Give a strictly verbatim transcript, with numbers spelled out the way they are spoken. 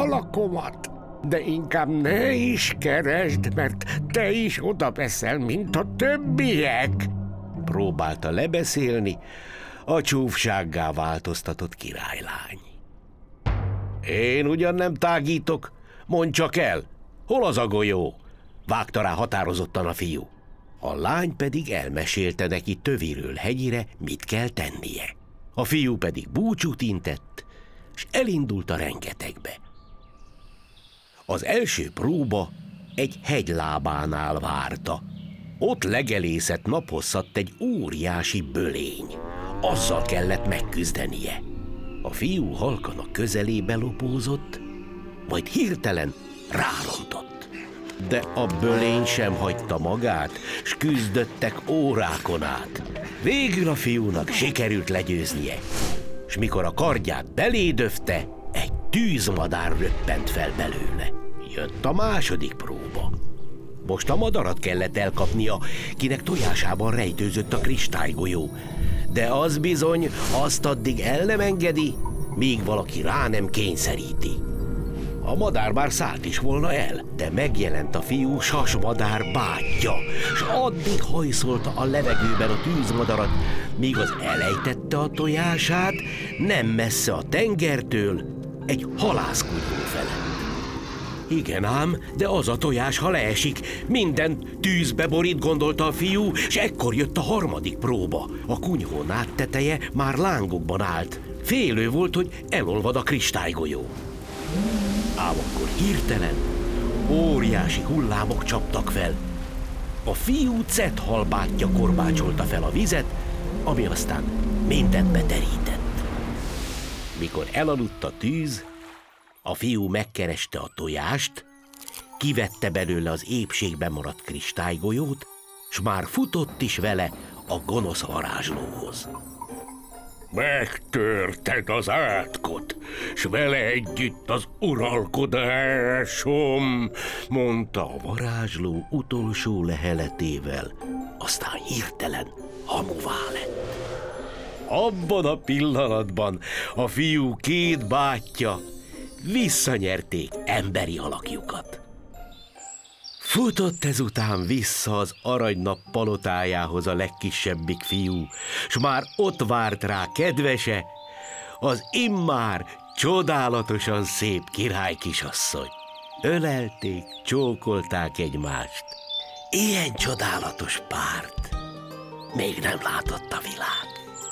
alakomat. De inkább ne is keresd, mert te is oda veszel, mint a többiek. Próbálta lebeszélni a csúfsággá változtatott királylány. Én ugyan nem tágítok, mondd csak el, hol az a golyó? Vágta rá határozottan a fiú. A lány pedig elmesélte neki töviről hegyire, mit kell tennie. A fiú pedig búcsút intett, és elindult a rengetegbe. Az első próba egy hegy lábánál várta. Ott legelészett naphosszat egy óriási bölény. Azzal kellett megküzdenie. A fiú halkan a közelébe lopózott, majd hirtelen rárontott. De a bölény sem hagyta magát, s küzdöttek órákon át. Végül a fiúnak sikerült legyőznie, s mikor a kardját belédöfte, egy tűzmadár röppent fel belőle. Jött a második próba. Most a madarat kellett elkapnia, kinek tojásában rejtőzött a kristálygolyó. De az bizony azt addig el nem engedi, míg valaki rá nem kényszeríti. A madár már szállt is volna el, de megjelent a fiú sasmadár bátyja, s addig hajszolta a levegőben a tűzmadarat, míg az elejtette a tojását, nem messze a tengertől, egy halászkunyhó felett. Igen ám, de az a tojás, ha leesik, minden tűzbe borít, gondolta a fiú, s ekkor jött a harmadik próba. A kunyhó nádteteje már lángokban állt. Félő volt, hogy elolvad a kristálygolyó. Ám akkor hirtelen óriási hullámok csaptak fel. A fiú cethal-bátyja korbácsolta fel a vizet, ami aztán mindent beterített. Mikor elaludt a tűz, a fiú megkereste a tojást, kivette belőle az épségben maradt kristálygolyót, s már futott is vele a gonosz varázslóhoz. Megtörted az átkot, s vele együtt az uralkodásom, mondta a varázsló utolsó leheletével, aztán hirtelen hamuvá lett. Abban a pillanatban a fiú két bátyja visszanyerték emberi alakjukat. Futott ezután vissza az aranynap palotájához a legkisebbik fiú, s már ott várt rá kedvese, az immár csodálatosan szép királykisasszony. Ölelték, csókolták egymást. Ilyen csodálatos párt még nem látott a világ.